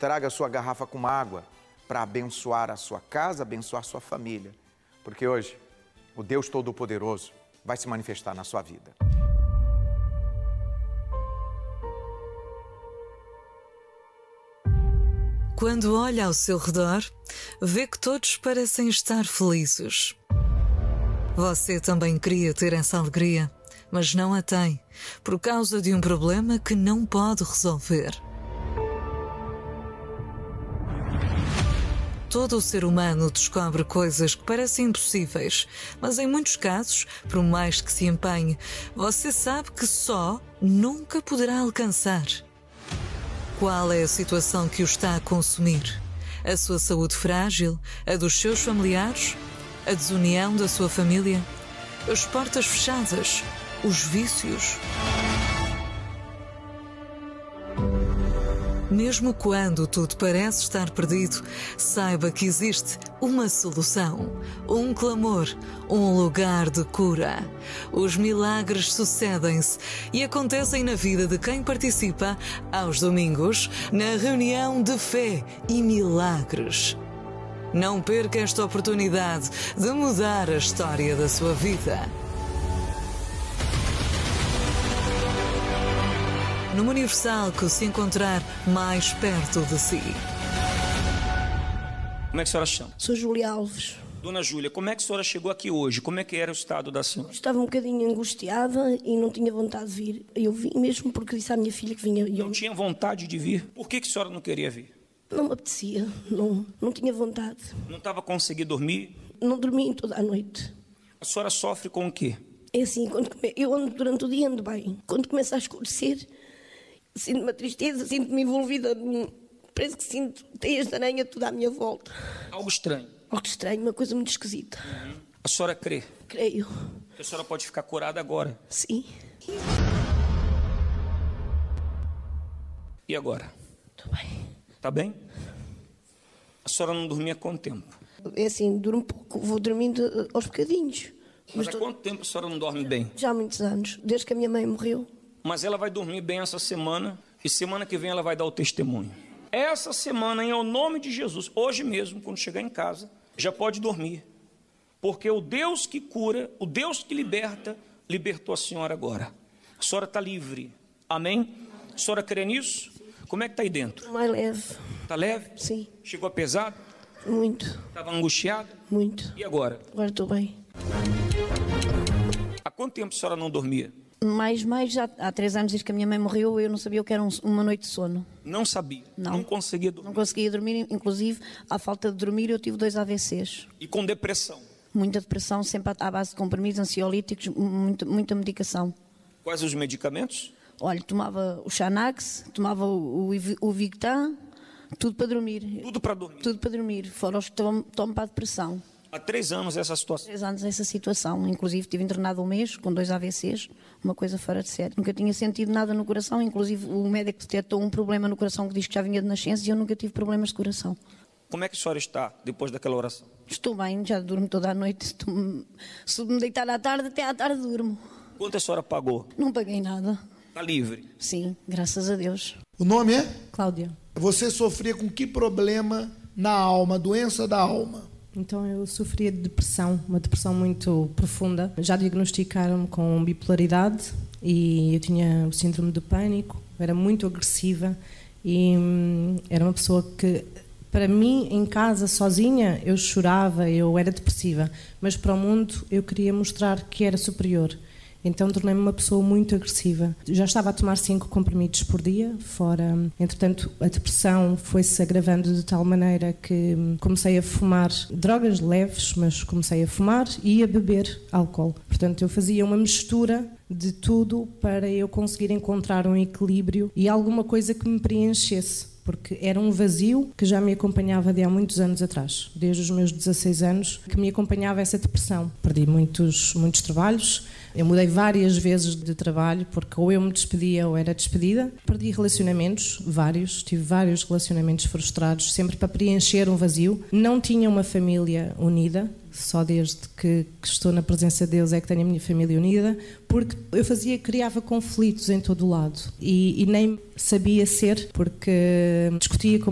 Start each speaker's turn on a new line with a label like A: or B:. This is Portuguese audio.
A: traga a sua garrafa com água para abençoar a sua casa, abençoar a sua família. Porque hoje, o Deus Todo-Poderoso vai se manifestar na sua vida.
B: Quando olha ao seu redor, vê que todos parecem estar felizes. Você também queria ter essa alegria, mas não a tem, por causa de um problema que não pode resolver. Todo o ser humano descobre coisas que parecem impossíveis, mas em muitos casos, por mais que se empenhe, você sabe que só nunca poderá alcançar. Qual é a situação que o está a consumir? A sua saúde frágil? A dos seus familiares? A desunião da sua família? As portas fechadas? Os vícios? Mesmo quando tudo parece estar perdido, saiba que existe uma solução, um clamor, um lugar de cura. Os milagres sucedem-se e acontecem na vida de quem participa aos domingos na reunião de fé e milagres. Não perca esta oportunidade de mudar a história da sua vida. Numa Universal que se encontrar mais perto de si.
C: Como é que a senhora chama?
D: Sou Júlia Alves.
C: Dona Júlia, como é que a senhora chegou aqui hoje? Como é que era o estado da senhora?
D: Estava um bocadinho angustiada e não tinha vontade de vir. Eu vim mesmo porque disse à minha filha que vinha.
C: Não tinha vontade de vir? Por que a senhora não queria vir?
D: Não me apetecia, não tinha vontade.
C: Não estava conseguindo dormir?
D: Não dormi toda a noite.
C: A senhora sofre com o quê?
D: É assim, eu ando durante o dia, ando bem. Quando começa a escurecer, sinto uma tristeza, sinto-me envolvida parece que sinto teias de aranha toda à minha volta.
C: Algo estranho?
D: Algo estranho, uma coisa muito esquisita.
C: A senhora crê?
D: Creio.
C: Que a senhora pode ficar curada agora?
D: Sim.
C: E agora?
D: Estou bem.
C: Está bem? A senhora não dormia há quanto tempo?
D: É assim, durmo pouco, vou dormindo aos bocadinhos.
C: Mas há quanto tempo a senhora não dorme bem?
D: Já há muitos anos, desde que a minha mãe morreu.
C: Mas ela vai dormir bem essa semana e semana que vem ela vai dar o testemunho. Essa semana, em nome de Jesus, hoje mesmo, quando chegar em casa, já pode dormir. Porque o Deus que cura, o Deus que liberta, libertou a senhora agora. A senhora está livre. Amém? A senhora crê nisso? Como é que está aí dentro?
D: Mais leve.
C: Está leve?
D: Sim.
C: Chegou a pesado?
D: Muito.
C: Estava angustiado?
D: Muito.
C: E agora?
D: Agora estou bem.
C: Há quanto tempo a senhora não dormia?
E: Mais, já há 3 anos desde que a minha mãe morreu, eu não sabia o que era uma noite de sono.
C: Não sabia?
E: Não
C: conseguia dormir?
E: Não conseguia dormir, inclusive, à falta de dormir, eu tive 2 AVCs.
C: E com depressão?
E: Muita depressão, sempre à base de comprimidos ansiolíticos, muita medicação.
C: Quais os medicamentos?
E: Olha, tomava o Xanax, tomava o Victan, tudo para dormir.
C: Tudo para dormir?
E: Tudo para dormir, fora os que tomo para a depressão.
C: Há 3 anos essa situação?
E: 3 anos essa situação, inclusive estive internado 1 mês com 2 AVCs, uma coisa fora de série. Nunca tinha sentido nada no coração, inclusive o médico detectou um problema no coração que diz que já vinha de nascença e eu nunca tive problemas de coração.
C: Como é que a senhora está depois daquela oração?
E: Estou bem, já durmo toda a noite, se me deitar à tarde, até à tarde durmo.
C: Quanto a senhora pagou?
E: Não paguei nada.
C: Está livre?
E: Sim, graças a Deus.
F: O nome é?
G: Cláudia.
F: Você sofria com que problema na alma, doença da alma?
G: Então eu sofria de depressão, uma depressão muito profunda. Já diagnosticaram-me com bipolaridade e eu tinha o síndrome do pânico, era muito agressiva e era uma pessoa que, para mim, em casa, sozinha, eu chorava, eu era depressiva, mas para o mundo eu queria mostrar que era superior. Então tornei-me uma pessoa muito agressiva. Já estava a tomar 5 comprimidos por dia, fora. Entretanto, a depressão foi-se agravando de tal maneira que comecei a fumar drogas leves, mas comecei a fumar e a beber álcool. Portanto, eu fazia uma mistura de tudo para eu conseguir encontrar um equilíbrio e alguma coisa que me preenchesse. Porque era um vazio que já me acompanhava de há muitos anos atrás, desde os meus 16 anos, que me acompanhava essa depressão. Perdi muitos trabalhos, eu mudei várias vezes de trabalho, porque ou eu me despedia ou era despedida. Perdi relacionamentos, tive vários relacionamentos frustrados, sempre para preencher um vazio. Não tinha uma família unida, só desde que estou na presença de Deus é que tenho a minha família unida, porque eu criava conflitos em todo o lado e nem sabia ser, porque discutia com